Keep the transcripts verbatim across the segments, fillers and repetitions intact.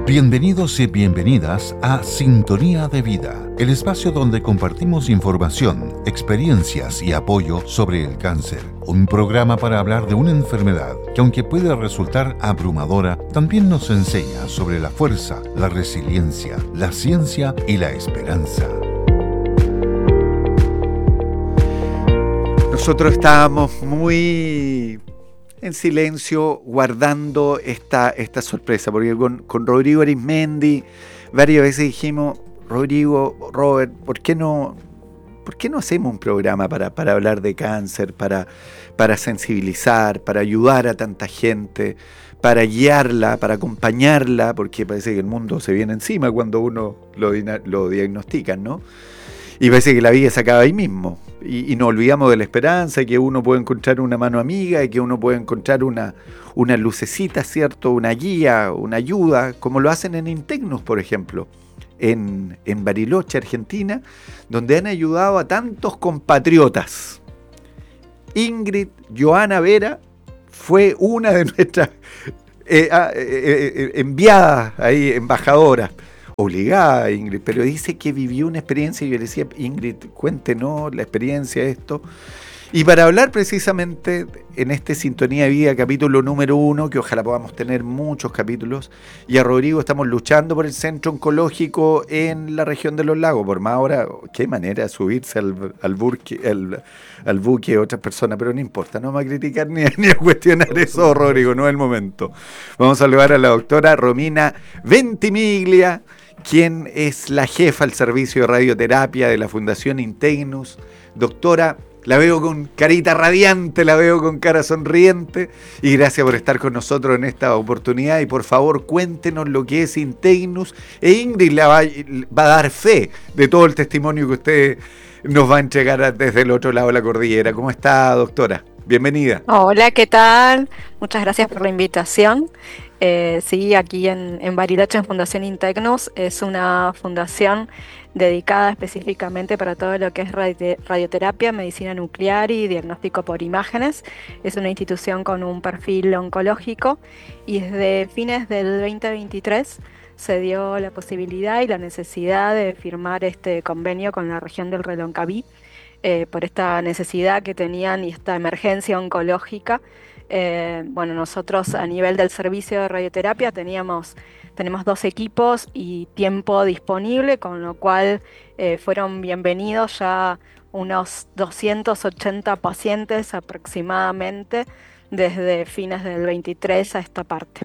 Bienvenidos y bienvenidas a Sintonía de Vida, el espacio donde compartimos información, experiencias y apoyo sobre el cáncer. Un programa para hablar de una enfermedad que, aunque puede resultar abrumadora, también nos enseña sobre la fuerza, la resiliencia, la ciencia y la esperanza. Nosotros estábamos muy en silencio guardando esta, esta sorpresa, porque con, con Rodrigo Arizmendi varias veces dijimos, Rodrigo, Robert, ¿por qué no, por qué no hacemos un programa para, para hablar de cáncer, para, para sensibilizar, para ayudar a tanta gente, para guiarla, para acompañarla, porque parece que el mundo se viene encima cuando uno lo, lo diagnostican, ¿no? Y parece que la vida se acaba ahí mismo. Y, y nos olvidamos de la esperanza, que uno puede encontrar una mano amiga, y que uno puede encontrar una, una lucecita, ¿cierto? Una guía, una ayuda, como lo hacen en Integnus, por ejemplo, en, en Bariloche, Argentina, donde han ayudado a tantos compatriotas. Ingrid Joana Vera fue una de nuestras eh, eh, eh, enviadas ahí, embajadoras. Obligada, Ingrid, pero dice que vivió una experiencia y yo le decía, Ingrid, cuéntenos la experiencia de esto. Y para hablar precisamente en este Sintonía de Vida, capítulo número uno, que ojalá podamos tener muchos capítulos, y a Rodrigo estamos luchando por el centro oncológico en la región de los lagos, por más ahora, qué manera de subirse al, al, burque, al, al buque de otras personas, pero no importa, no vamos a criticar ni, ni a cuestionar eso, Rodrigo, no es el momento. Vamos a saludar a la doctora Romina Ventimiglia, quien es la jefa del servicio de radioterapia de la Fundación Integnus. Doctora, la veo con carita radiante, la veo con cara sonriente, y gracias por estar con nosotros en esta oportunidad. Y por favor, cuéntenos lo que es Integnus, e Ingrid la va, va a dar fe de todo el testimonio que usted nos va a entregar desde el otro lado de la cordillera. ¿Cómo está, doctora? Bienvenida. Hola, ¿qué tal? Muchas gracias por la invitación. Eh, sí, aquí en, en Bariloche, en Fundación Integnus, es una fundación dedicada específicamente para todo lo que es radio, radioterapia, medicina nuclear y diagnóstico por imágenes. Es una institución con un perfil oncológico y desde fines del veinte veintitrés se dio la posibilidad y la necesidad de firmar este convenio con la región del Reloncaví eh, por esta necesidad que tenían y esta emergencia oncológica. Eh, bueno, nosotros a nivel del servicio de radioterapia teníamos, tenemos dos equipos y tiempo disponible, con lo cual eh, fueron bienvenidos ya unos doscientos ochenta pacientes aproximadamente desde fines del veintitrés a esta parte.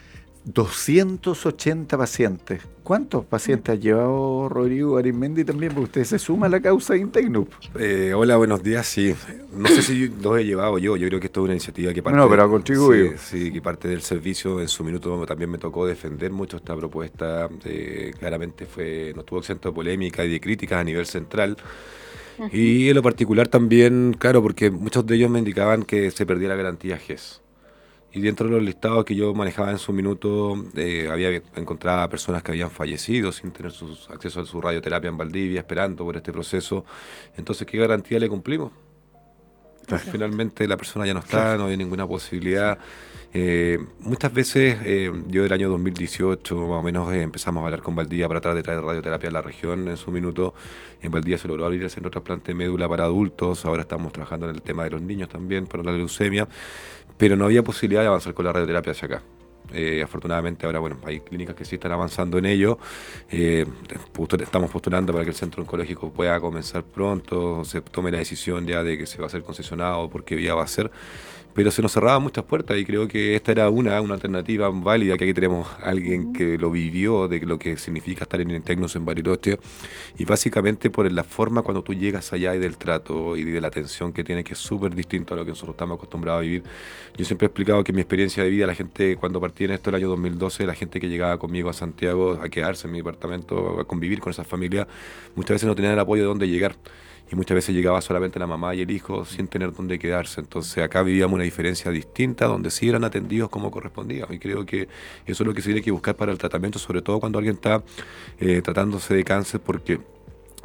doscientos ochenta pacientes. ¿Cuántos pacientes ha llevado Rodrigo Arizmendi también? Porque usted se suma a la causa de Integnus. Eh, hola, buenos días. Sí, no sé si los he llevado yo. Yo creo que esto es una iniciativa que parte, no, pero ha contribuido. Sí, sí, que parte del servicio. En su minuto también me tocó defender mucho esta propuesta. Eh, claramente fue, no estuvo exento de polémica y de críticas a nivel central. Uh-huh. Y en lo particular también, claro, porque muchos de ellos me indicaban que se perdía la garantía G E S. Y dentro de los listados que yo manejaba en su minuto, eh, había encontrado personas que habían fallecido sin tener sus, acceso a su radioterapia en Valdivia, esperando por este proceso. Entonces, ¿qué garantía le cumplimos? Pues, finalmente la persona ya no está, no hay ninguna posibilidad. Eh, muchas veces, eh, yo del año dos mil dieciocho, más o menos, eh, empezamos a hablar con Valdivia para tratar de traer radioterapia a la región en su minuto. En Valdivia se logró abrir el centro de trasplante de médula para adultos. Ahora estamos trabajando en el tema de los niños también, para la leucemia. Pero no había posibilidad de avanzar con la radioterapia hacia acá. Eh, afortunadamente ahora, bueno, hay clínicas que sí están avanzando en ello. Eh, estamos postulando para que el centro oncológico pueda comenzar pronto, se tome la decisión ya de que se va a hacer concesionado, por qué vía va a ser. Pero se nos cerraban muchas puertas y creo que esta era una, una alternativa válida, que aquí tenemos a alguien que lo vivió, de lo que significa estar en Integnus en Bariloche, y básicamente por la forma cuando tú llegas allá y del trato y de la atención que tiene, que es súper distinto a lo que nosotros estamos acostumbrados a vivir. Yo siempre he explicado que mi experiencia de vida, la gente cuando partí en esto el año dos mil doce, la gente que llegaba conmigo a Santiago a quedarse en mi departamento, a convivir con esas familias, muchas veces no tenían el apoyo de dónde llegar. Y muchas veces llegaba solamente la mamá y el hijo sin tener dónde quedarse. Entonces acá vivíamos una diferencia distinta, donde sí eran atendidos como correspondía. Y creo que eso es lo que se tiene que buscar para el tratamiento, sobre todo cuando alguien está eh, tratándose de cáncer, porque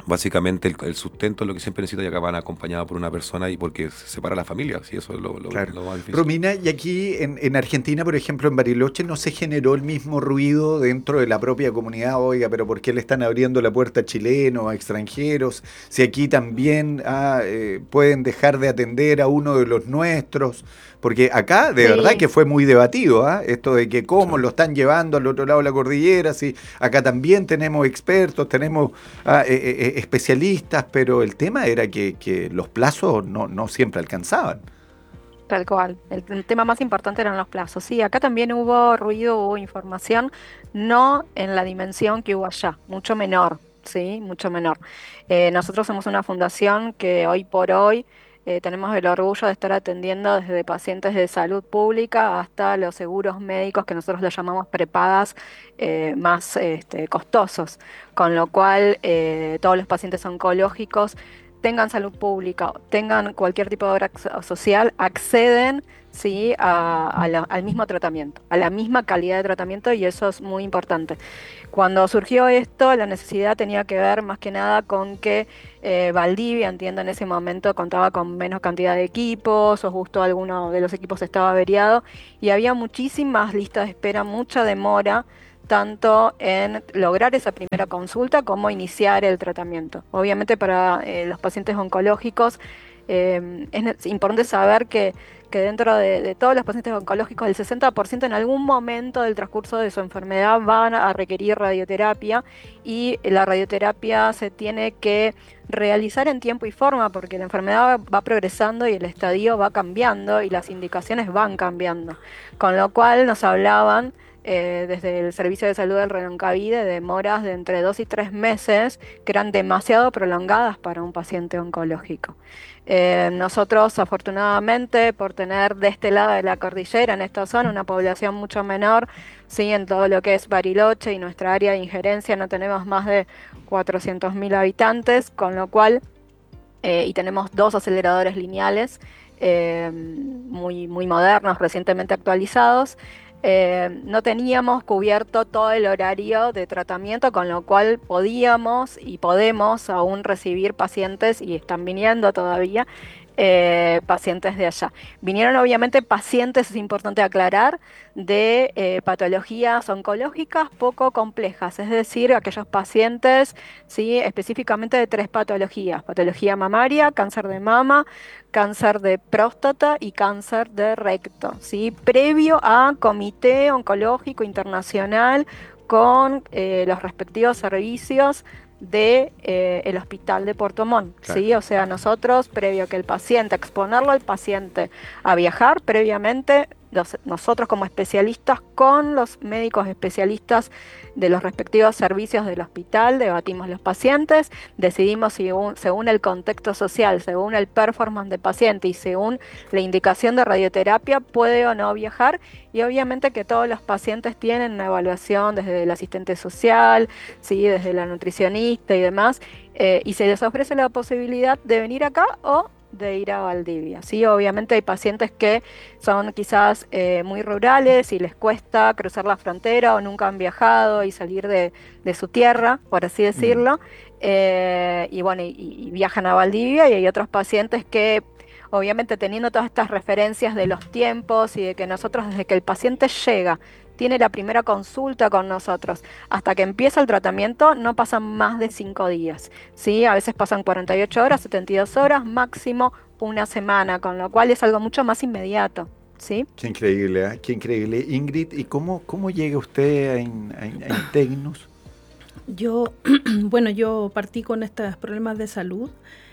básicamente el, el sustento es lo que siempre necesita, y acá van acompañados por una persona y porque se separa la familia, sí, eso es lo, lo, Claro. lo más difícil. Romina, y aquí en, en Argentina, por ejemplo, en Bariloche, ¿no se generó el mismo ruido dentro de la propia comunidad? Oiga, pero ¿por qué le están abriendo la puerta a chilenos, a extranjeros? Si aquí también ah, eh, pueden dejar de atender a uno de los nuestros. Porque acá, de Sí. verdad que fue muy debatido, ¿ah? Esto de que cómo Sí. lo están llevando al otro lado de la cordillera, si acá también tenemos expertos, tenemos ah, eh, eh, especialistas, pero el tema era que, que los plazos no, no siempre alcanzaban. Tal cual. El, el tema más importante eran los plazos. Sí, acá también hubo ruido, hubo información, no en la dimensión que hubo allá, mucho menor, sí, mucho menor. Eh, nosotros somos una fundación que hoy por hoy eh, tenemos el orgullo de estar atendiendo desde pacientes de salud pública hasta los seguros médicos que nosotros los llamamos prepagas eh, más este, costosos, con lo cual eh, todos los pacientes oncológicos tengan salud pública, tengan cualquier tipo de obra social, acceden ¿sí? a, a la, al mismo tratamiento, a la misma calidad de tratamiento, y eso es muy importante. Cuando surgió esto, la necesidad tenía que ver más que nada con que eh, Valdivia, entiendo, en ese momento contaba con menos cantidad de equipos, o justo alguno de los equipos estaba averiado, y había muchísimas listas de espera, mucha demora, tanto en lograr esa primera consulta como iniciar el tratamiento. Obviamente para eh, los pacientes oncológicos eh, es importante saber que, que dentro de, de todos los pacientes oncológicos el sesenta por ciento en algún momento del transcurso de su enfermedad van a requerir radioterapia, y la radioterapia se tiene que realizar en tiempo y forma porque la enfermedad va progresando y el estadio va cambiando y las indicaciones van cambiando. Con lo cual nos hablaban Eh, desde el Servicio de Salud del Reloncavide, de demoras de entre dos y tres meses que eran demasiado prolongadas para un paciente oncológico. Eh, nosotros, afortunadamente, por tener de este lado de la cordillera, en esta zona, una población mucho menor, sí, en todo lo que es Bariloche y nuestra área de injerencia, no tenemos más de cuatrocientos mil habitantes, con lo cual, eh, y tenemos dos aceleradores lineales eh, muy, muy modernos, recientemente actualizados. Eh, no teníamos cubierto todo el horario de tratamiento, con lo cual podíamos y podemos aún recibir pacientes, y están viniendo todavía, eh, pacientes de allá. Vinieron obviamente pacientes, es importante aclarar, de eh, patologías oncológicas poco complejas, es decir, aquellos pacientes, ¿sí? Específicamente de tres patologías: patología mamaria, cáncer de mama, cáncer de próstata y cáncer de recto, ¿sí? Previo a comité oncológico internacional con eh, los respectivos servicios de eh, el hospital de Puerto Montt, Claro. ¿sí? O sea, nosotros, previo que el paciente, exponerlo al paciente a viajar, previamente los- nosotros como especialistas con los médicos especialistas de los respectivos servicios del hospital debatimos los pacientes, decidimos si un- según el contexto social, según el performance del paciente y según la indicación de radioterapia puede o no viajar, y obviamente que todos los pacientes tienen una evaluación desde el asistente social, ¿sí? Desde la nutricionista y demás, eh, y se les ofrece la posibilidad de venir acá o de ir a Valdivia, ¿sí? Obviamente hay pacientes que son quizás eh, muy rurales y les cuesta cruzar la frontera o nunca han viajado y salir de, de su tierra, por así decirlo, eh, y bueno, y, y viajan a Valdivia, y hay otros pacientes que obviamente teniendo todas estas referencias de los tiempos y de que nosotros desde que el paciente llega, tiene la primera consulta con nosotros, hasta que empieza el tratamiento, no pasan más de cinco días, ¿sí? A veces pasan cuarenta y ocho horas, setenta y dos horas, máximo una semana, con lo cual es algo mucho más inmediato, ¿sí? Qué increíble, ¿eh? Qué increíble. Ingrid, ¿y cómo, cómo llega usted a, In- a In- a Integnus? Yo, bueno, yo partí con estos problemas de salud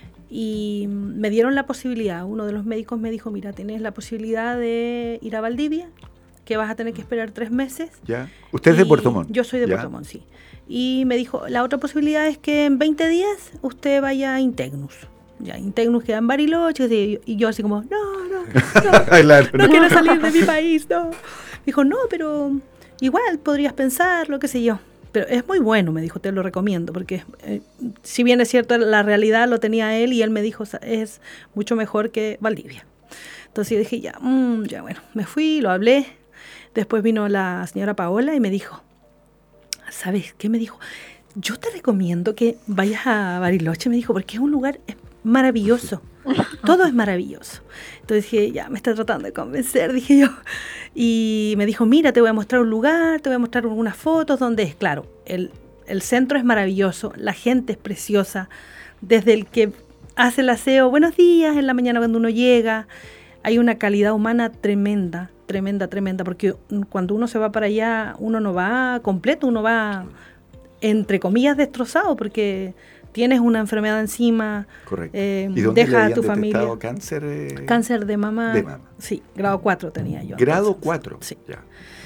y me dieron la posibilidad. Uno de los médicos me dijo, mira, tienes la posibilidad de ir a Valdivia, que vas a tener que esperar tres meses. ¿Ya? ¿Usted es de Y Puerto Montt? Yo soy de ¿Ya? Puerto Montt, sí. Y me dijo, la otra posibilidad es que en veinte días usted vaya a Integnus. Ya, Integnus queda en Bariloche, y y yo así como, no, no, no, Claro, no no. quiero salir de mi país, no. Dijo, no, pero igual podrías pensar, lo que sé yo. Pero es muy bueno, me dijo, te lo recomiendo, porque eh, si bien es cierto, la realidad lo tenía él, y él me dijo, es mucho mejor que Valdivia. Entonces yo dije, ya, mmm, ya bueno, me fui, lo hablé. Después vino la señora Paola y me dijo, ¿sabes qué? Me dijo, yo te recomiendo que vayas a Bariloche, me dijo, porque es un lugar maravilloso. Todo es maravilloso. Entonces dije, ya me está tratando de convencer, dije yo. Y me dijo, mira, te voy a mostrar un lugar, te voy a mostrar algunas fotos donde es, claro, el, el centro es maravilloso, la gente es preciosa, desde el que hace el aseo, buenos días en la mañana cuando uno llega, hay una calidad humana tremenda, tremenda, tremenda, porque cuando uno se va para allá, uno no va completo, uno va, entre comillas, destrozado, porque tienes una enfermedad encima, Correcto. eh, ¿Y dónde le deja a habían tu familia. detectado cáncer? eh? Cáncer de mama. De mama. Sí, grado cuatro tenía yo. Grado entonces. cuatro. Sí. Ya.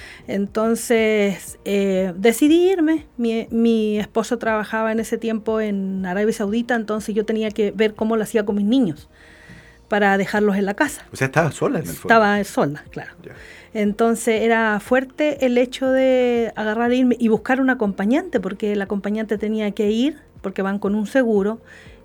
Entonces eh, decidí irme. Mi, mi esposo trabajaba en ese tiempo en Arabia Saudita, entonces yo tenía que ver cómo lo hacía con mis niños para dejarlos en la casa. O sea, estaba sola en el fondo. Estaba sola, claro. Ya. Entonces era fuerte el hecho de agarrar e irme y buscar un acompañante, porque el acompañante tenía que ir, porque van con un seguro,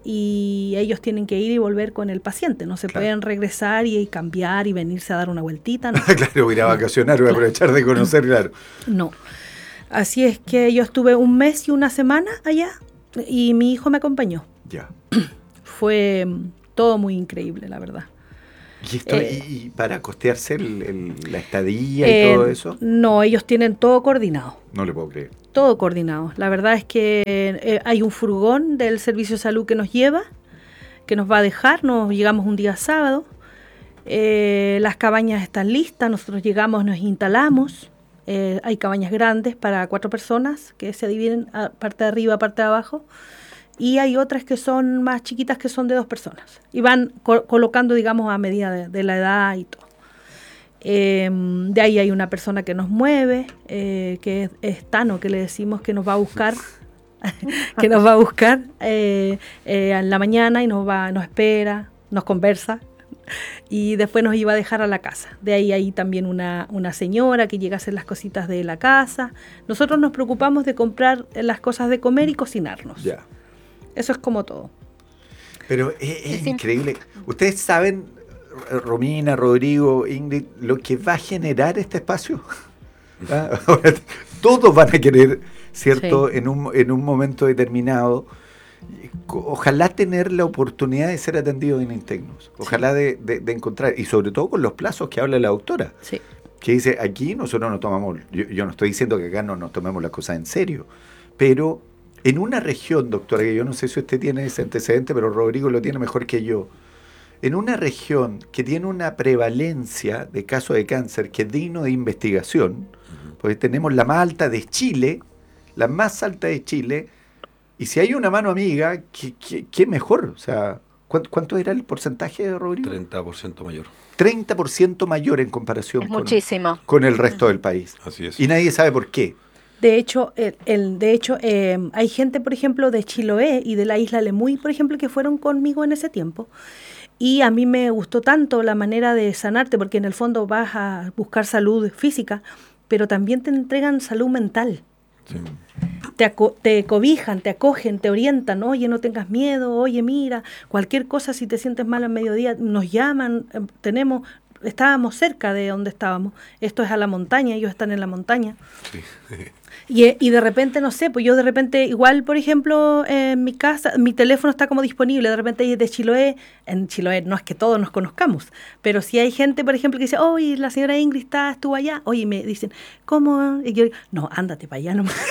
y ellos tienen que ir y volver con el paciente. No se Claro. pueden regresar y, y cambiar y venirse a dar una vueltita. No. Claro, voy a ir a vacacionar, voy a aprovechar de conocer, claro. No. Así es que yo estuve un mes y una semana allá y mi hijo me acompañó. Ya. Fue mm, todo muy increíble, la verdad. ¿Y, esto, Eh, y, y para costearse el, el- la estadía Eh, y todo eso? No, ellos tienen todo coordinado. No le puedo creer. Todo coordinado. La verdad es que eh, hay un furgón del Servicio de Salud que nos lleva, que nos va a dejar. Nos llegamos un día sábado. Eh, las cabañas están listas. Nosotros llegamos, nos instalamos. Eh, hay cabañas grandes para cuatro personas que se dividen a parte de arriba, parte de abajo. Y hay otras que son más chiquitas, que son de dos personas. Y van co- colocando, digamos, a medida de, de la edad y todo. Eh, de ahí hay una persona que nos mueve, eh, que es, es Tano, que le decimos que nos va a buscar, que nos va a buscar eh, eh, en la mañana y nos va, nos espera, nos conversa y después nos iba a dejar a la casa. De ahí hay también una, una señora que llega a hacer las cositas de la casa. Nosotros nos preocupamos de comprar las cosas de comer y cocinarnos. Ya. Eso es como todo. Pero es, es Sí. increíble. Ustedes saben, Romina, Rodrigo, Ingrid, lo que va a generar este espacio. ¿Ah? Ahora, todos van a querer, ¿cierto? Sí. En, un, en un momento determinado. Ojalá tener la oportunidad de ser atendidos en Intecnos. Ojalá de, de- de encontrar, y sobre todo con los plazos que habla la doctora, Sí. que dice, aquí nosotros nos tomamos, yo, yo no estoy diciendo que acá no nos tomemos las cosas en serio, pero en una región, doctora, que yo no sé si usted tiene ese antecedente, pero Rodrigo lo tiene mejor que yo, en una región que tiene una prevalencia de casos de cáncer que es digno de investigación, porque tenemos la más alta de Chile, la más alta de Chile, y si hay una mano amiga, ¿qué, qué, qué mejor? O sea, ¿cuánto, ¿cuánto era el porcentaje, Rodrigo? treinta por ciento mayor. treinta por ciento mayor en comparación Es con, muchísimo. con el resto del país. Así es. Y nadie sabe por qué. De hecho, el, el- de hecho eh, hay gente, por ejemplo, de Chiloé y de la isla Lemuy, por ejemplo, que fueron conmigo en ese tiempo. Y a mí me gustó tanto la manera de sanarte, porque en el fondo vas a buscar salud física, pero también te entregan salud mental. Sí. Te, aco- te cobijan, te acogen, te orientan. Oye, no tengas miedo, oye, mira, cualquier cosa, si te sientes mal al mediodía, nos llaman, eh, tenemos... Estábamos cerca de donde estábamos. Esto es a la montaña, ellos están en la montaña. Sí. Y, eh, y de repente, no sé, pues yo de repente, igual, por ejemplo, en mi casa, mi teléfono está como disponible, de repente hay de Chiloé, en Chiloé no es que todos nos conozcamos, pero si hay gente, por ejemplo, que dice, oye, la señora Ingrid está, estuvo allá, oye, me dicen, ¿cómo? Y yo digo, no, ándate para allá nomás.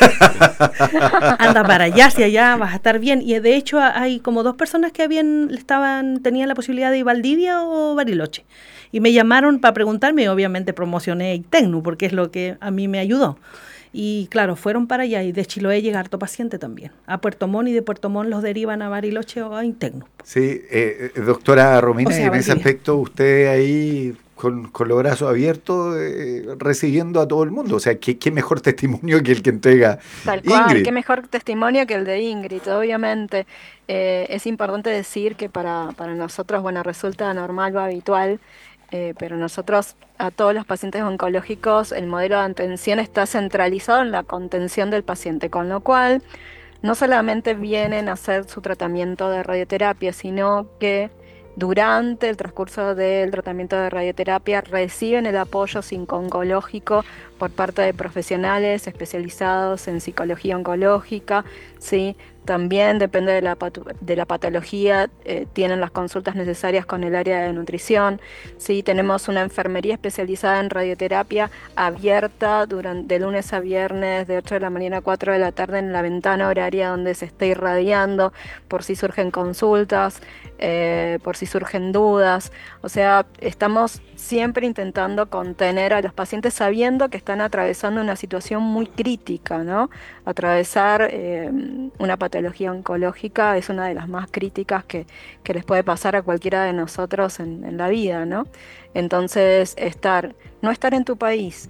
Anda para allá, si allá vas a estar bien. Y de hecho hay como dos personas que habían, estaban, tenían la posibilidad de ir a Valdivia o Bariloche. Y me llamaron para preguntarme, y obviamente promocioné Intecnu, porque es lo que a mí me ayudó. Y claro, fueron para allá, y de Chiloé llega harto paciente también. A Puerto Montt, y de Puerto Montt los derivan a Bariloche o a Intecnu. Sí, eh, eh, doctora Romina, O sea, en ese Valdivia. aspecto usted ahí con, con los brazos abiertos eh, recibiendo a todo el mundo. O sea, ¿qué, qué mejor testimonio que el que entrega Tal cual, Ingrid. qué mejor testimonio que el de Ingrid, obviamente. Eh, es importante decir que para, para nosotros, bueno, resulta normal o habitual, eh, pero nosotros, a todos los pacientes oncológicos, el modelo de atención está centralizado en la contención del paciente, con lo cual no solamente vienen a hacer su tratamiento de radioterapia, sino que durante el transcurso del tratamiento de radioterapia reciben el apoyo psico-oncológico por parte de profesionales especializados en psicología oncológica, ¿sí? También depende de la, patu- de la patología, eh, tienen las consultas necesarias con el área de nutrición, ¿sí? Tenemos una enfermería especializada en radioterapia abierta durante, de lunes a viernes de ocho de la mañana a cuatro de la tarde en la ventana horaria donde se está irradiando, por si surgen consultas, eh, por si surgen dudas. O sea, estamos siempre intentando contener a los pacientes sabiendo que están atravesando una situación muy crítica, ¿no? Atravesar eh, una patología oncológica es una de las más críticas que, que les puede pasar a cualquiera de nosotros en, en la vida, ¿no? Entonces, estar, no estar en tu país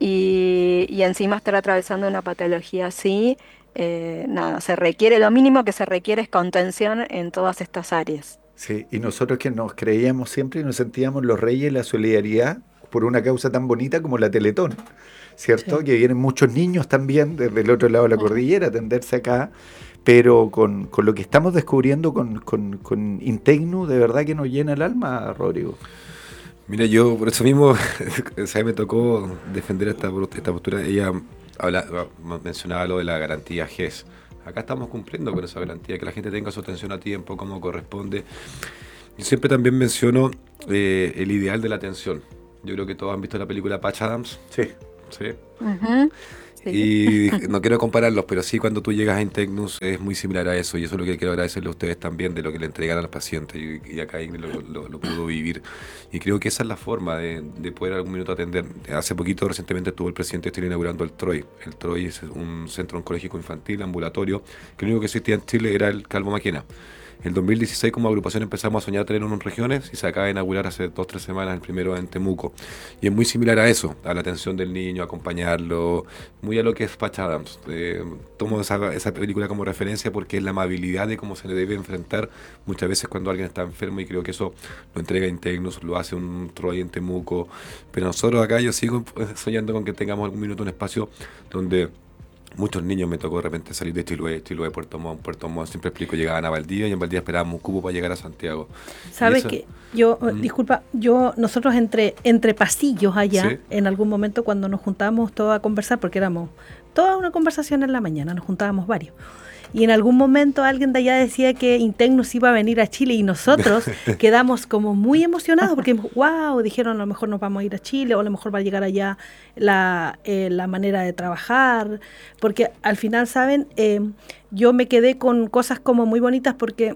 y, y encima estar atravesando una patología así, eh, nada, se requiere, lo mínimo que se requiere es contención en todas estas áreas. Sí, y nosotros que nos creíamos siempre y nos sentíamos los reyes de la solidaridad por una causa tan bonita como la Teletón, ¿cierto? Sí. Que vienen muchos niños también desde el otro lado de la cordillera a atenderse acá, pero con, con lo que estamos descubriendo con, con, con Integnu, de verdad que nos llena el alma, Rodrigo. Mira, yo por eso mismo, o sea, me tocó defender esta, esta postura. Ella habla, mencionaba lo de la garantía G E S. Acá estamos cumpliendo con esa garantía, que la gente tenga su atención a tiempo, como corresponde. Yo siempre también menciono eh, el ideal de la atención. Yo creo que todos han visto la película Patch Adams. Sí. ¿Sí? Uh-huh. Sí. Y no quiero compararlos, pero sí, cuando tú llegas a Integnus es muy similar a eso, y eso es lo que quiero agradecerle a ustedes también, de lo que le entregan a los pacientes, y, y acá Ingrid lo, lo, lo pudo vivir, y creo que esa es la forma de, de poder algún minuto atender. Hace poquito, recientemente, estuvo el presidente, estoy inaugurando el TROI. El TROI es un centro oncológico infantil, ambulatorio, que lo único que existía en Chile era el Calvo Maquena. En el dos mil dieciséis, como agrupación, empezamos a soñar tener uno en regiones, y se acaba de inaugurar hace dos o tres semanas el primero en Temuco. Y es muy similar a eso, a la atención del niño, acompañarlo, muy a lo que es Patch Adams. Eh, tomo esa, esa película como referencia porque es la amabilidad de cómo se le debe enfrentar muchas veces cuando alguien está enfermo, y creo que eso lo entrega Integnus, lo hace un Troy en Temuco. Pero nosotros acá yo sigo soñando con que tengamos algún minuto, un espacio donde muchos niños, me tocó de repente salir de Chiloé, Chiloé, Puerto Montt, Puerto Montt, siempre explico, llegaban a Valdivia, y en Valdivia esperábamos un cupo para llegar a Santiago. ¿Sabes eso, qué? Yo, mm. disculpa, yo, nosotros entre, entre pasillos allá, ¿sí? En algún momento cuando nos juntábamos todos a conversar, porque éramos toda una conversación en la mañana, nos juntábamos varios. Y en algún momento alguien de allá decía que Integnus iba a venir a Chile, y nosotros quedamos como muy emocionados porque, wow, dijeron a lo mejor nos vamos a ir a Chile, o a lo mejor va a llegar allá la, eh, la manera de trabajar, porque al final, ¿saben? Eh, yo me quedé con cosas como muy bonitas porque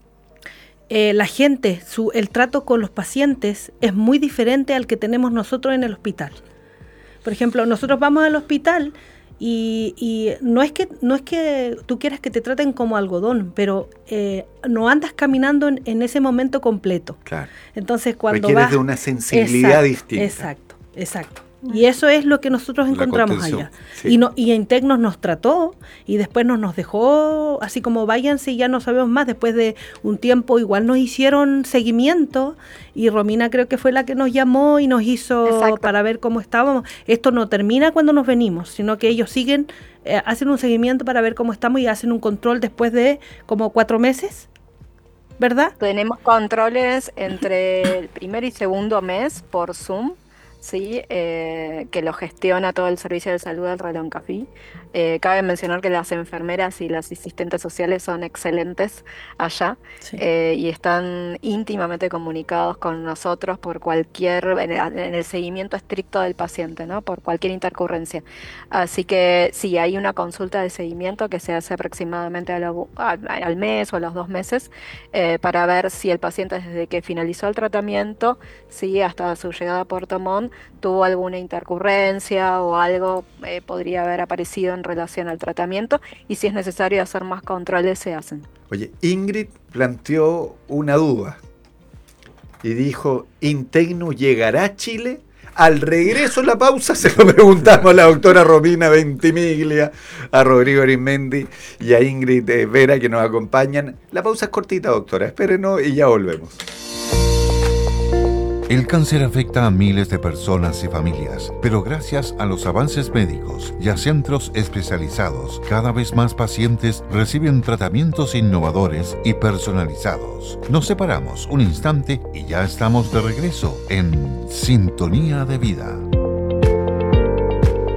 eh, la gente, su, el trato con los pacientes es muy diferente al que tenemos nosotros en el hospital. Por ejemplo, nosotros vamos al hospital Y, y no es que no es que tú quieras que te traten como algodón, pero eh, no andas caminando en, en ese momento completo. Claro. Entonces cuando requieres vas, de una sensibilidad exacto, distinta. Exacto, exacto. Y eso es lo que nosotros encontramos allá. Sí. Y, no, y Integnus nos trató, y después nos, nos dejó así como váyanse y ya no sabemos más. Después de un tiempo igual nos hicieron seguimiento, y Romina creo que fue la que nos llamó y nos hizo Exacto. para ver cómo estábamos. Esto no termina cuando nos venimos, sino que ellos siguen, eh, hacen un seguimiento para ver cómo estamos, y hacen un control después de como cuatro meses, ¿verdad? Tenemos controles entre el primer y segundo mes por Zoom. Sí, eh, que lo gestiona todo el Servicio de Salud del Reloncafí. Eh, cabe mencionar que las enfermeras y las asistentes sociales son excelentes allá, Sí. eh, y están íntimamente comunicados con nosotros por cualquier, en el, en el seguimiento estricto del paciente, ¿no? Por cualquier intercurrencia. Así que sí, hay una consulta de seguimiento que se hace aproximadamente a lo- a- al mes o a los dos meses, eh, para ver si el paciente, desde que finalizó el tratamiento, sí, hasta su llegada a Puerto Montt, tuvo alguna intercurrencia o algo eh, podría haber aparecido en relación al tratamiento, y si es necesario hacer más controles, se hacen. Oye, Ingrid planteó una duda y dijo, ¿Integnus llegará a Chile? Al regreso de la pausa se lo preguntamos a la doctora Romina Ventimiglia, a Rodrigo Arismendi y a Ingrid eh, Vera, que nos acompañan. La pausa es cortita, doctora, espérenos y ya volvemos. El cáncer afecta a miles de personas y familias, pero gracias a los avances médicos y a centros especializados, cada vez más pacientes reciben tratamientos innovadores y personalizados. Nos separamos un instante y ya estamos de regreso en Sintonía de Vida.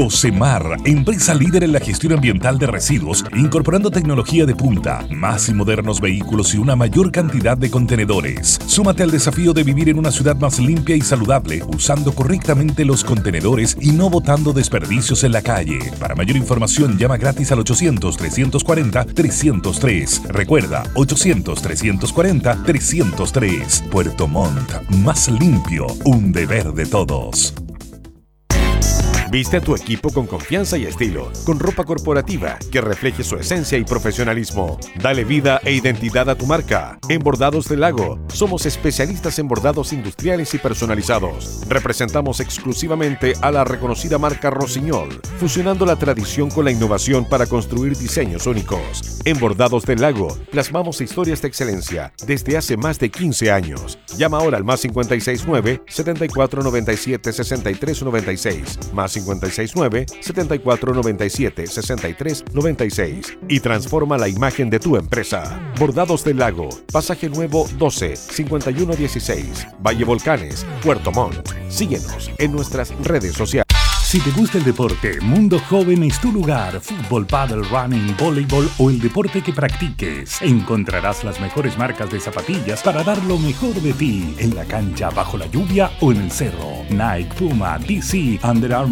Cocemar, empresa líder en la gestión ambiental de residuos, incorporando tecnología de punta, más y modernos vehículos y una mayor cantidad de contenedores. Súmate al desafío de vivir en una ciudad más limpia y saludable, usando correctamente los contenedores y no botando desperdicios en la calle. Para mayor información, llama gratis al ochocientos, trescientos cuarenta, trescientos tres. Recuerda, ochocientos, trescientos cuarenta, trescientos tres. Puerto Montt, más limpio, un deber de todos. Viste a tu equipo con confianza y estilo, con ropa corporativa que refleje su esencia y profesionalismo. Dale vida e identidad a tu marca. En Bordados del Lago, somos especialistas en bordados industriales y personalizados. Representamos exclusivamente a la reconocida marca Rossignol, fusionando la tradición con la innovación para construir diseños únicos. En Bordados del Lago, plasmamos historias de excelencia desde hace más de quince años. Llama ahora al más cincuenta y seis nueve, setenta y cuatro noventa y siete, sesenta y tres noventa y seis, más cincuenta y seis nueve, setenta y cuatro noventa y siete, sesenta y tres noventa y seis y transforma la imagen de tu empresa. Bordados del Lago, Pasaje Nuevo doce, cincuenta y uno dieciséis, Valle Volcanes, Puerto Montt. Síguenos en nuestras redes sociales. Si te gusta el deporte, Mundo Joven es tu lugar. Fútbol, pádel, running, voleibol o el deporte que practiques. Encontrarás las mejores marcas de zapatillas para dar lo mejor de ti en la cancha, bajo la lluvia o en el cerro. Nike, Puma, D C, Under Armour